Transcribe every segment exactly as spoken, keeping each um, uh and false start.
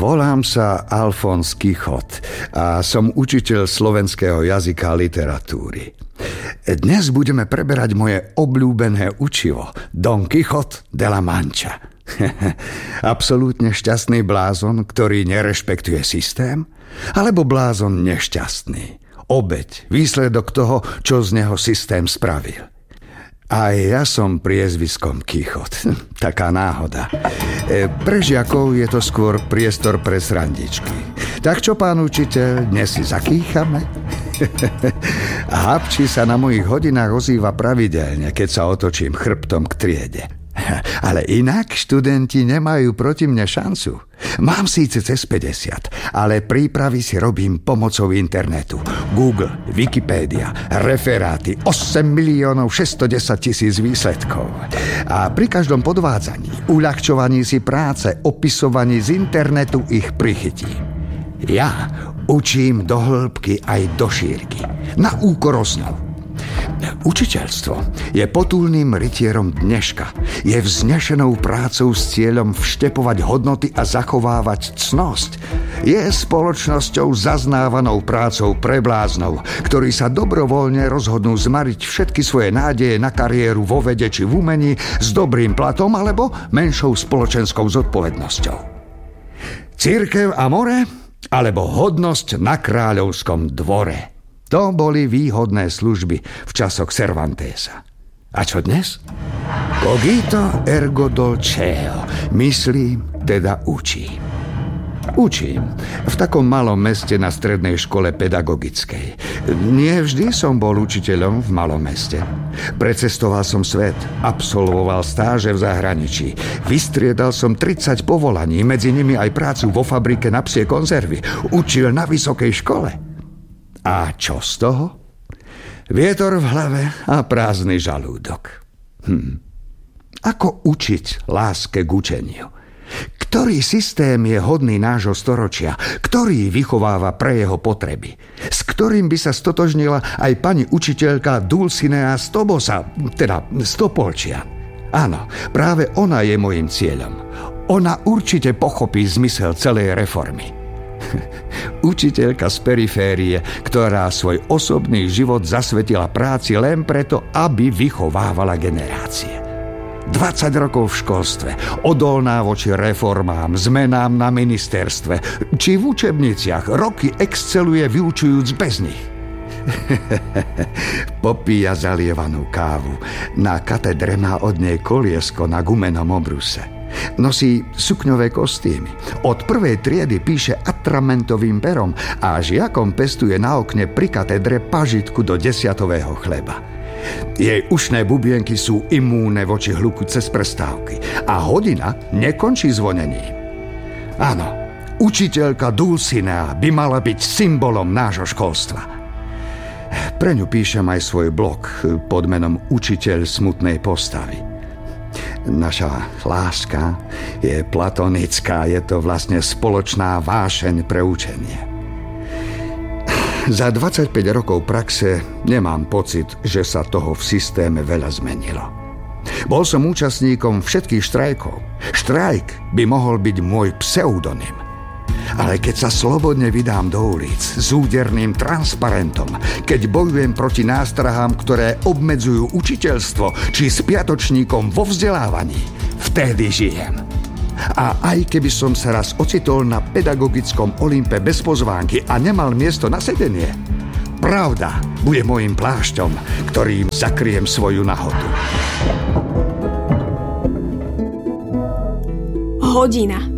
Volám sa Alfons Kichot a som učiteľ slovenského jazyka a literatúry. Dnes budeme preberať moje obľúbené učivo Don Quijote de la Mancha. Absolútne šťastný blázon, ktorý nerešpektuje systém, alebo blázon nešťastný. Obeť, výsledok toho, čo z neho systém spravil. Aj ja som priezviskom Quichot. Taká náhoda. E, pre žiakov je to skôr priestor pre srandičky. Tak čo, pán učiteľ, dnes si zakýchame? A Habči sa na mojich hodinách ozýva pravidelne, keď sa otočím chrbtom k triede. Ale inak študenti nemajú proti mne šancu. Mám síce cez päťdesiat, ale prípravy si robím pomocou internetu. Google, Wikipédia, referáty, osem miliónov šesťstodesať tisíc výsledkov. A pri každom podvádzaní, uľahčovaní si práce, opisovaní z internetu ich prichytím. Ja učím do hĺbky aj do šírky. Na úkor osnov. Učiteľstvo je potulným rytierom dneška. Je vznešenou prácou s cieľom vštepovať hodnoty a zachovávať cnosť. Je spoločnosťou zaznávanou prácou pre bláznov, ktorí sa dobrovoľne rozhodnú zmariť všetky svoje nádeje na kariéru vo vede či v umení s dobrým platom alebo menšou spoločenskou zodpovednosťou. Cirkev a more alebo hodnosť na kráľovskom dvore. To boli výhodné služby v časoch Cervantesa. A čo dnes? Cogito ergo dolceo. Myslím, teda učím. Učím v takom malom meste na strednej škole pedagogickej. Nie vždy som bol učiteľom v malom meste. Precestoval som svet, absolvoval stáže v zahraničí. Vystriedal som tridsať povolaní, medzi nimi aj prácu vo fabrike na psie konzervy. Učil na vysokej škole. A čo z toho? Vietor v hlave a prázdny žalúdok. Hm. Ako učiť láske k učeniu? Ktorý systém je hodný nášho storočia? Ktorý vychováva pre jeho potreby? S ktorým by sa stotožnila aj pani učiteľka Dulcinea z Tobosa, teda z Topolčia? Áno, práve ona je mojím cieľom. Ona určite pochopí zmysel celej reformy. Učiteľka z periférie, ktorá svoj osobný život zasvetila práci len preto, aby vychovávala generácie. dvadsať rokov v školstve, odolná voči reformám, zmenám na ministerstve, či v učebniciach, roky exceluje vyučujúc bez nich. Popíja zalievanú kávu. Na katedre má od nej koliesko na gumenom obruse. Nosí sukňové kostýmy. Od prvej triedy píše atramentovým perom a žiakom pestuje na okne pri katedre pažitku do desiatového chleba. Jej ušné bubienky sú imúnne voči hluku cez prestávky a hodina nekončí zvonením. Áno, učiteľka Dulcinea by mala byť symbolom nášho školstva. Pre ňu píšem aj svoj blog pod menom Učiteľ smutnej postavy. Naša láska je platonická, je to vlastne spoločná vášeň pre učenie. Za dvadsaťpäť rokov praxe nemám pocit, že sa toho v systéme veľa zmenilo. Bol som účastníkom všetkých štrajkov. Štrajk by mohol byť môj pseudonym. Ale keď sa slobodne vydám do ulic s úderným transparentom, keď bojujem proti nástrahám, ktoré obmedzujú učiteľstvo, či spiatočníkom vo vzdelávaní, vtedy žijem. A aj keby som sa raz ocitol na pedagogickom Olympe bez pozvánky a nemal miesto na sedenie, pravda bude môjim plášťom, ktorým zakriem svoju nahotu. Hodina.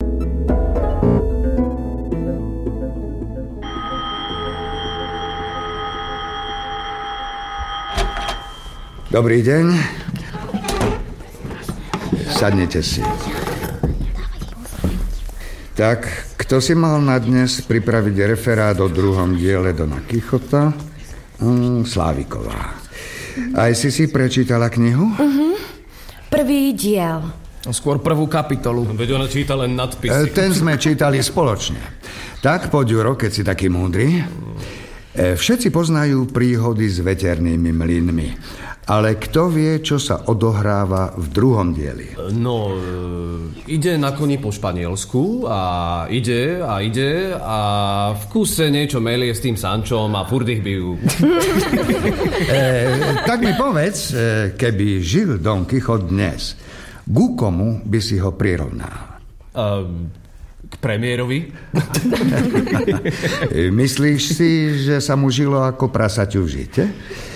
Dobrý deň. Sadnite si. Tak, kto si mal na dnes pripraviť referát o druhom diele Dona Quichota? Mm, Sláviková. Aj si si prečítala knihu? Uh-huh. Prvý diel. Skôr prvú kapitolu. Veď ona číta len nadpisy. Ten sme čítali spoločne. Tak, poď, Juro, keď si taký múdry. Všetci poznajú príhody s veternými mlynmi. Ale kto vie, čo sa odohráva v druhom dieli? No, e, ide na koni po Španielsku a ide a ide a v kuse niečo melie s tým Sančom a furt ich bijú. e, tak mi povedz, keby žil Don Quijote dnes, ku komu by si ho prirovnal? E, k premiérovi? Myslíš si, že sa mu žilo ako prasaťu v žite?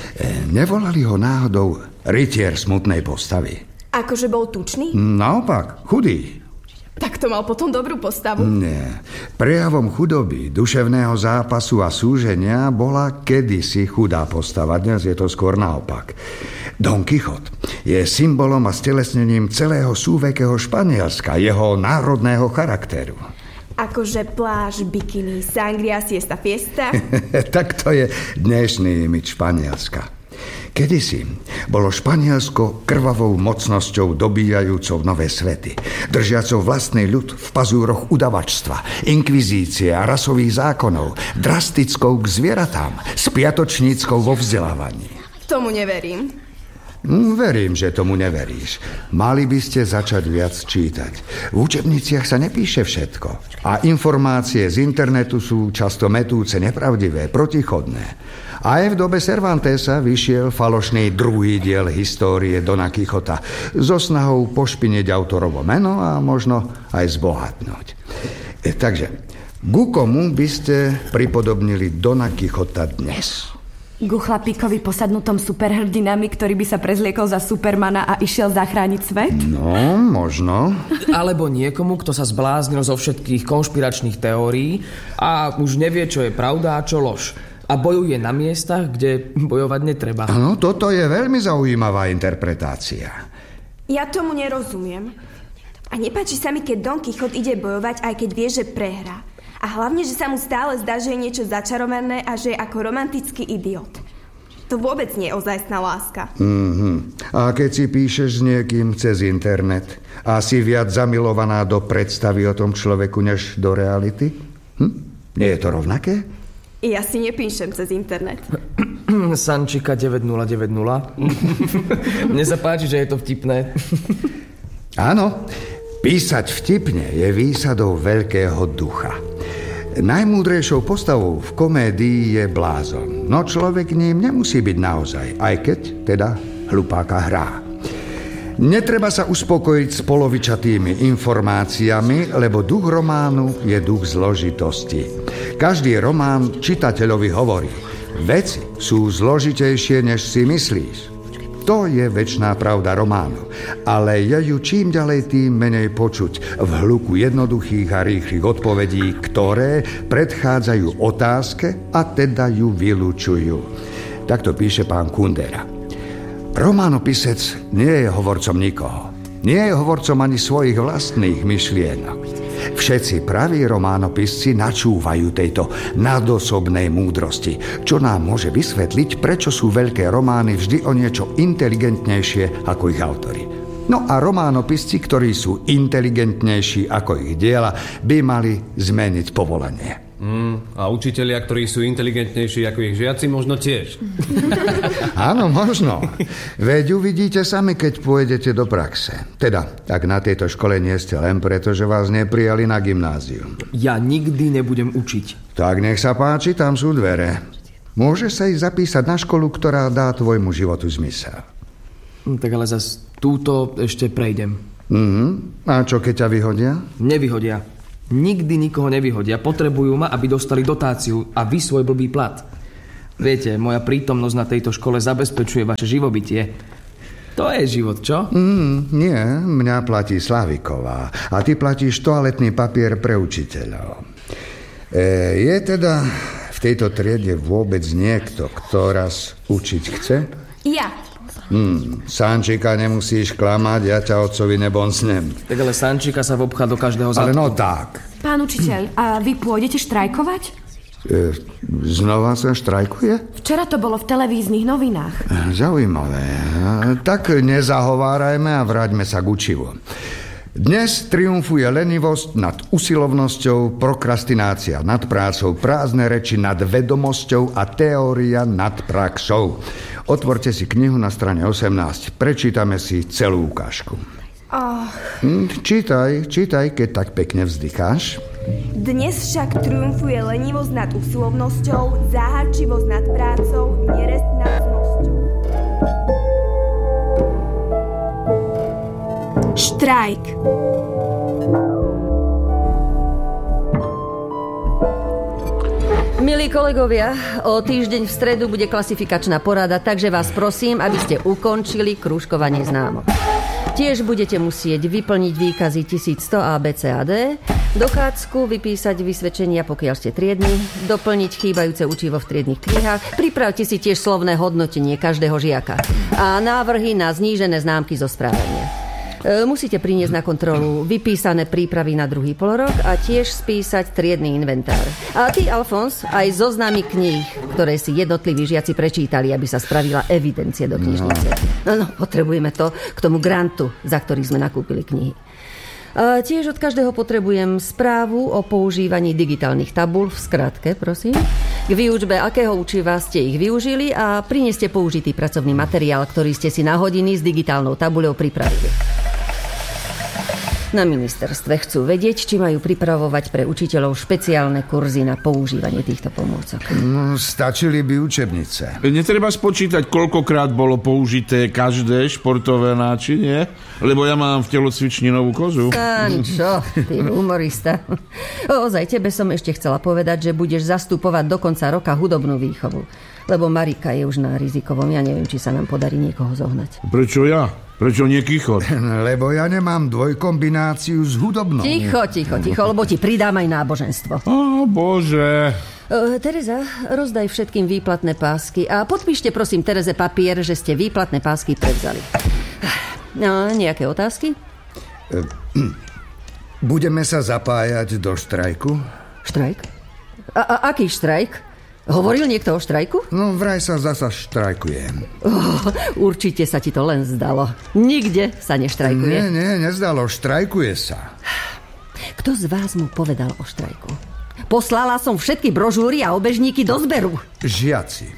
Nevolali ho náhodou rytier smutnej postavy? Akože bol tučný? Naopak, chudý. Tak to mal potom dobrú postavu? Nie. Prejavom chudoby, duševného zápasu a súženia bola kedysi chudá postava. Dnes je to skôr naopak. Don Quijote je symbolom a stelesnením celého súvekého Španielska, jeho národného charakteru. Akože pláž, bikiny, sangria, siesta, fiesta? Tak to je dnešný imidž Španielska. Kedysi bolo Španielsko krvavou mocnosťou dobíjajúcou nové svety, držiacou vlastný ľud v pazúroch udavačstva, inkvizície a rasových zákonov, drastickou k zvieratám, spiatočníckou vo vzdelávaní. Tomu neverím. Verím, že tomu neveríš. Mali by ste začať viac čítať. V učebniciach sa nepíše všetko. A informácie z internetu sú často metúce, nepravdivé, protichodné. Aj v dobe Cervantesa vyšiel falošný druhý diel histórie Dona Quixota so snahou pošpiniť autorovo meno a možno aj zbohatnúť. E, takže, ku komu by ste pripodobnili Dona Quixota dnes? Ku chlapíkovi posadnutom superhrdinami, ktorý by sa prezliekol za Supermana a išiel zachrániť svet? No, možno. Alebo niekomu, kto sa zbláznil zo všetkých konšpiračných teórií a už nevie, čo je pravda a čo lož. A bojuje na miestach, kde bojovať netreba. No, toto je veľmi zaujímavá interpretácia. Ja tomu nerozumiem. A nepáči sa mi, keď Don Quijote ide bojovať, aj keď vie, že prehrá. A hlavne, že sa mu stále zdá, že je niečo začarované a že je ako romantický idiot. To vôbec nie je ozajstná láska. Mm-hmm. A keď si píšeš s niekým cez internet a si viac zamilovaná do predstavy o tom človeku, než do reality? Hm? Nie je to rovnaké? Ja si nepíšem cez internet. Sančika deväť nula deväť nula. Mne sa páči, že je to vtipné. Áno, písať vtipne je výsadou veľkého ducha. Najmúdrejšou postavou v komédii je blázon, no človek ním nemusí byť naozaj, aj keď teda hlupáka hrá. Netreba sa uspokojiť s polovičatými informáciami, lebo duch románu je duch zložitosti. Každý román čitateľovi hovorí: veci sú zložitejšie, než si myslíš. To je večná pravda románu, ale je ju čím ďalej tým menej počuť v hluku jednoduchých a rýchlych odpovedí, ktoré predchádzajú otázke a teda ju vylúčujú. Takto píše pán Kundera. Románopisec nie je hovorcom nikoho. Nie je hovorcom ani svojich vlastných myšlienok. Všetci praví románopisci načúvajú tejto nadosobnej múdrosti, čo nám môže vysvetliť, prečo sú veľké romány vždy o niečo inteligentnejšie ako ich autori. No a románopisci, ktorí sú inteligentnejší ako ich diela, by mali zmeniť povolanie. Mm, a učitelia, ktorí sú inteligentnejší ako ich žiaci, možno tiež. Áno, možno. Veď uvidíte sami, keď pôjdete do praxe. Teda, ak na tejto škole nie ste len preto, že vás neprijali na gymnázium. Ja nikdy nebudem učiť. Tak nech sa páči, tam sú dvere. Môžeš sa ich zapísať na školu, ktorá dá tvojmu životu zmysel. Tak ale zas túto ešte prejdem. Mhm. A čo keď ťa vyhodia? Nevyhodia. Nikdy nikoho nevyhodia. Potrebujú ma, aby dostali dotáciu a vy svoj blbý plat. Viete, moja prítomnosť na tejto škole zabezpečuje vaše živobytie. To je život, čo? Mm, nie, mňa platí Slaviková a ty platíš toaletný papier pre učiteľov. E, je teda v tejto triede vôbec niekto, kto raz učiť chce? Ja. Hmm, Sančika nemusíš klamať, ja ťa otcovi nebonsnem. Tak ale Sančika sa vobchá do každého zadku. Ale no tak. Pán učiteľ, a vy pôjdete štrajkovať? E, znova sa štrajkuje? Včera to bolo v televíznych novinách. Zaujímavé. Tak nezahovárajme a vráťme sa k učivu. Dnes triumfuje lenivosť nad usilovnosťou, prokrastinácia nad prácou, prázdne reči nad vedomosťou a teória nad praxou. Otvorte si knihu na strane osemnásť. Prečítame si celú ukážku. Oh. Čítaj, čítaj, keď tak pekne vzdycháš. Dnes však triumfuje lenivosť nad usilovnosťou, záhadčivosť nad prácou, nerest nad cnosťou. Štrajk. Milí kolegovia, o týždeň v stredu bude klasifikačná porada, takže vás prosím, aby ste ukončili krúžkovanie známok. Tiež budete musieť vyplniť výkazy tisícsto A, B, C a D, dochádzku, vypísať vysvedčenia, pokiaľ ste triedni, doplniť chýbajúce učivo v triednych knihách, pripravte si tiež slovné hodnotenie každého žiaka a návrhy na znížené známky zo správania. Musíte priniesť na kontrolu vypísané prípravy na druhý polorok a tiež spísať triedny inventár. A ty, Alfons, aj zoznámy kníh, ktoré si jednotliví žiaci prečítali, aby sa spravila evidencia do knižnice. No, no, potrebujeme to k tomu grantu, za ktorý sme nakúpili knihy. A tiež od každého potrebujem správu o používaní digitálnych tabúľ, v skratke, prosím, k výučbe akého učiva ste ich využili a prineste použitý pracovný materiál, ktorý ste si na hodiny s digitálnou tabuľou pripravili. Na ministerstve chcú vedieť, či majú pripravovať pre učiteľov špeciálne kurzy na používanie týchto pomôcok. No, stačili by učebnice. Netreba spočítať, koľkokrát bolo použité každé športové náčinie, lebo ja mám v telocvični novú kozu. Sančo, ty humorista. Ozaj, tebe som ešte chcela povedať, že budeš zastupovať do konca roka hudobnú výchovu. Lebo Marika je už na rizikovom. Ja neviem, či sa nám podarí niekoho zohnať. Prečo ja? Prečo nie Kichot? Lebo ja nemám dvojkombináciu s hudobnou. Ticho, ticho, ticho, lebo ti pridám aj náboženstvo. Ó, bože. Uh, Tereza, rozdaj všetkým výplatné pásky a podpíšte prosím Tereze papier, že ste výplatné pásky prevzali. No, nejaké otázky? Budeme sa zapájať do štrajku? Štrajk? A, a aký štrajk? Hovoril niekto o štrajku? No, vraj sa zasa štrajkuje. Oh, určite sa ti to len zdalo. Nikde sa neštrajkuje. Nie, nie, nezdalo. Štrajkuje sa. Kto z vás mu povedal o štrajku? Poslala som všetky brožúry a obežníky do zberu. Žiaci.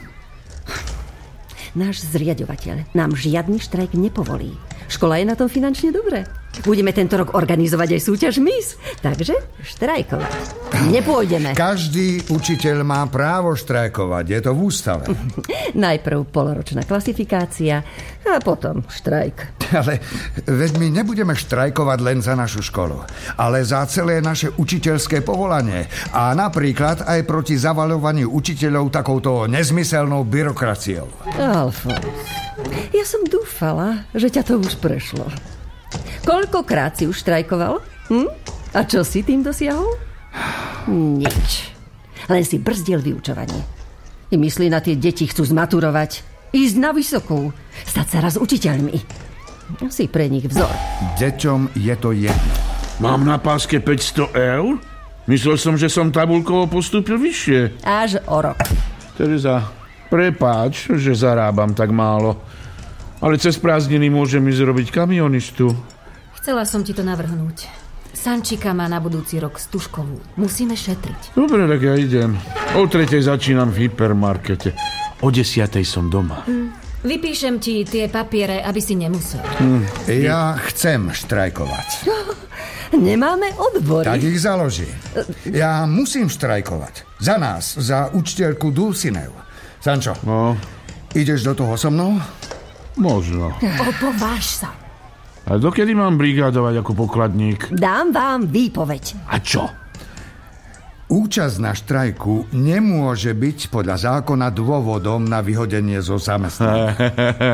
Náš zriaďovateľ nám žiadny štrajk nepovolí. Škola je na tom finančne dobré. Budeme tento rok organizovať aj súťaž Miss. Takže štrajkovať nepôjdeme. Každý učiteľ má právo štrajkovať. Je to v ústave. Najprv poloročná klasifikácia a potom štrajk. Ale veď my nebudeme štrajkovať len za našu školu, ale za celé naše učiteľské povolanie. A napríklad aj proti zavaľovaniu učiteľov takouto nezmyselnou byrokraciou. Alfons, ja som dúfala, že ťa to už prešlo. Koľkokrát si už štrajkoval? Hm? A čo si tým dosiahol? Nič. Len si brzdil vyučovanie. I myslí na tie deti, chcú zmaturovať, ísť na vysokú, stať sa raz učiteľmi. Si pre nich vzor. Deťom je to jedno. Mám na páske päťsto eur? Myslel som, že som tabuľkovo postúpil vyššie. Až o rok. Tereza, prepáč, že zarábam tak málo. Ale cez prázdniny môžem ísť robiť kamionistu. Chcela som ti to navrhnúť. Sančika má na budúci rok Stužkovú. Musíme šetriť. Dobre, tak ja idem. O tretej začínam v hypermarkete. O desiatej som doma. Hm. Vypíšem ti tie papiere, aby si nemusel. Hm. Ja chcem štrajkovať. Nemáme odbory. Tak ich založí. Ja musím štrajkovať. Za nás, za učiteľku Dulcinev. Sančo, no. Ideš do toho so mnou? Možno. Opováž sa. A dokedy mám brigádovať ako pokladník? Dám vám výpoveď. A čo? Účasť na štrajku nemôže byť podľa zákona dôvodom na vyhodenie zo zamestnania.